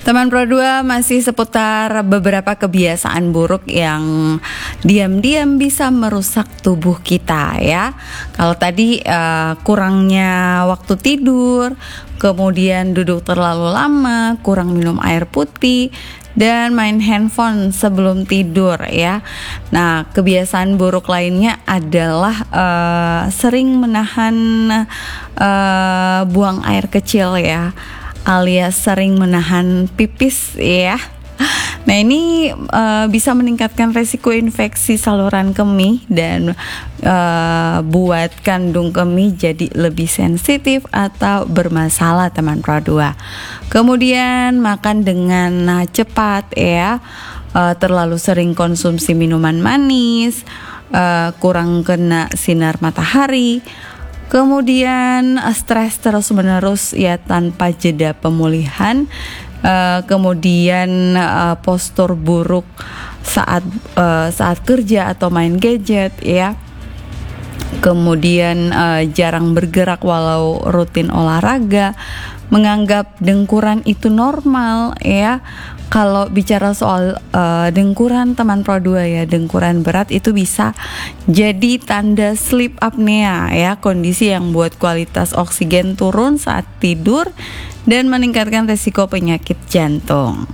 Teman Pro 2 masih seputar beberapa kebiasaan buruk yang diam-diam bisa merusak tubuh kita ya. Kalau tadi kurangnya waktu tidur, kemudian duduk terlalu lama, kurang minum air putih, dan main handphone sebelum tidur ya. Nah, kebiasaan buruk lainnya adalah sering menahan buang air kecil ya, alias sering menahan pipis ya. Nah ini bisa meningkatkan resiko infeksi saluran kemih dan buat kandung kemih jadi lebih sensitif atau bermasalah teman Pro 2. Kemudian makan dengan cepat ya, terlalu sering konsumsi minuman manis, kurang kena sinar matahari, kemudian stres terus-menerus ya tanpa jeda pemulihan, kemudian postur buruk saat kerja atau main gadget ya, kemudian jarang bergerak walau rutin olahraga, menganggap dengkuran itu normal ya. Kalau bicara soal dengkuran teman Pro 2 ya, dengkuran berat itu bisa jadi tanda sleep apnea ya, kondisi yang buat kualitas oksigen turun saat tidur dan meningkatkan resiko penyakit jantung.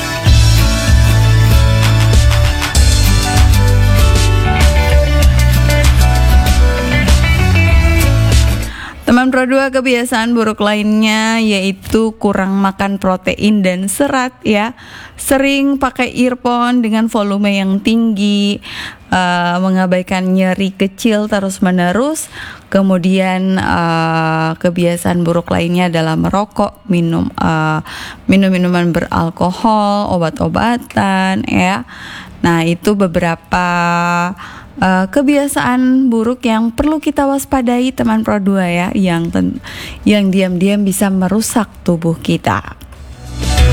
Teman Pro 2, kebiasaan buruk lainnya yaitu kurang makan protein dan serat ya. Sering pakai earphone dengan volume yang tinggi, mengabaikan nyeri kecil terus-menerus. Kemudian kebiasaan buruk lainnya adalah merokok, minum minuman beralkohol, obat-obatan ya. Nah, itu beberapa kebiasaan buruk yang perlu kita waspadai teman Pro 2 ya, yang diam-diam bisa merusak tubuh kita.